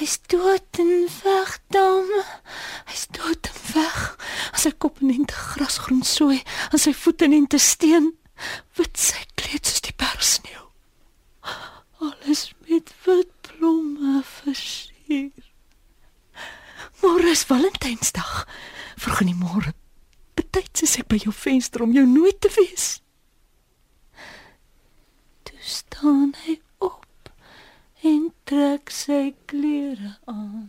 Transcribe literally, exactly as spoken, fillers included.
Hy's dood en weg, dame. Hy's dood en weg. As sy kop in te grasgroen sooi, aan sy voete in te steen, wit sy kleed soos die bergsneeu. Alles met wit blomme versier. Môre is Valentynsdag. Vroeg in die môre, betyds is ek by jou venster om jou nooit te wees. Toe staan hy op en trek sy klere aan.